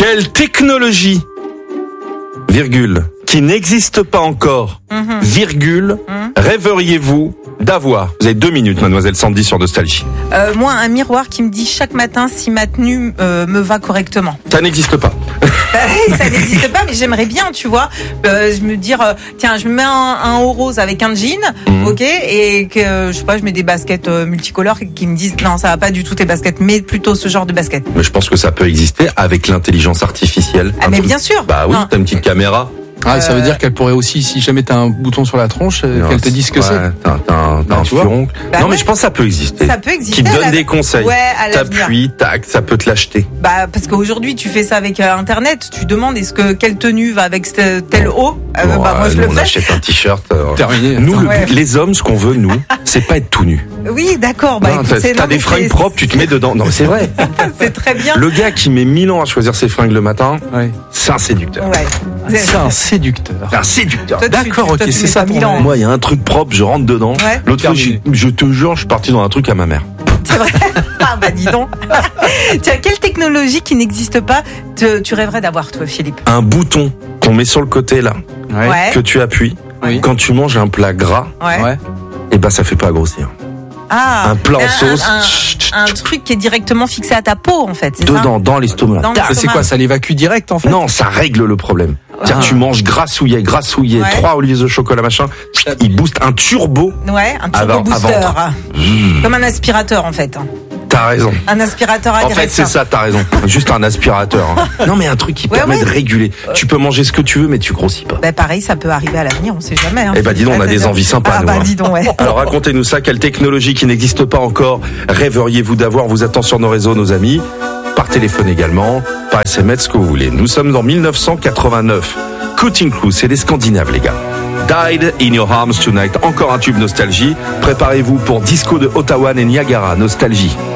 Quelle technologie, virgule, qui n'existe pas encore, virgule, rêveriez-vous d'avoir? Vous avez 2 minutes, mademoiselle Sandy, sur Nostalgie. Moi, un miroir qui me dit chaque matin si ma tenue me va correctement. Ça n'existe pas. Ça n'existe pas, mais j'aimerais bien, tu vois. Je me dire, tiens, je me mets un haut rose avec un jean, ok, et que, je sais pas, je mets des baskets multicolores qui me disent, non, ça va pas du tout tes baskets, mais plutôt ce genre de baskets. Mais je pense que ça peut exister avec l'intelligence artificielle. Ah, mais bien sûr. Bah oui, Non. t'as une petite caméra. Ah, ça veut dire qu'elle pourrait aussi, si jamais t'as un bouton sur la tronche, qu'elle te dise ce que c'est. T'as un tu vois. furoncle. Bah non, ouais. mais je pense que ça peut exister. Ça peut exister. Qui te à donne la- des conseils. Ouais, à l'avenir. T'appuies, tac, ça peut te l'acheter. Bah, parce qu'aujourd'hui, tu fais ça avec Internet. Tu demandes quelle tenue va avec tel haut. Bon, Bah, moi, je nous, le on fais. achète un t-shirt. Terminé. Nous, Ouais. les hommes, ce qu'on veut, nous, c'est pas être tout nu. Oui, d'accord. Bah, Non, écoute, t'as non, des mais fringues propres, tu te mets dedans. Non, c'est vrai. C'est très bien. Le gars qui met 1000 ans à choisir ses fringues le matin, Ouais. c'est un séducteur. Ouais. C'est un séducteur. C'est un séducteur. Toi, D'accord, ok, tu c'est mets ça pas ton 1000 ans. rêve. Moi, il y a un truc propre, je rentre dedans. Ouais. L'autre fois, Terminé. je te jure, je suis parti dans un truc à ma mère. C'est vrai. Ah, bah, dis donc. Tiens, quelle technologie qui n'existe pas tu rêverais d'avoir, toi, Philippe? Un bouton qu'on met sur le côté, là, Ouais. que tu appuies. Oui. Quand tu manges un plat gras, Ouais. Ouais. et ben ça fait pas grossir. Ah. Un plat en Mais sauce. Un truc qui est directement fixé à ta peau, en fait. C'est Dedans, dans l'estomac. Dans Tac. Mais c'est quoi, ça l'évacue direct en fait? Non, ça règle le problème. C'est-à-dire, tu manges grassouillet, Ouais. 3 olives de chocolat, machin. Il booste un turbo. ça? Ouais, un turbo Avant- booster. avant- Comme un aspirateur, en fait. T'as raison. Un aspirateur à En fait, graisse. c'est ça, t'as raison. Juste un aspirateur. hein. Non, mais un truc qui Ouais, permet ouais. de réguler. Tu peux manger ce que tu veux, mais tu grossis pas. Bah, pareil, ça peut arriver à l'avenir, on sait jamais. Hein. Eh ben, dis donc, on a des envies sympas, Ah, nous, bah, hein. dis donc, ouais. Alors racontez-nous ça, quelle technologie qui n'existe pas encore rêveriez-vous d'avoir? Vous attend sur nos réseaux, nos amis, par téléphone également, par SMS, ce que vous voulez. Nous sommes en 1989. Cutting Crew, c'est les Scandinaves, les gars. Died in Your Arms Tonight, encore un tube nostalgie. Préparez-vous pour Disco de Ottawa et Niagara, nostalgie.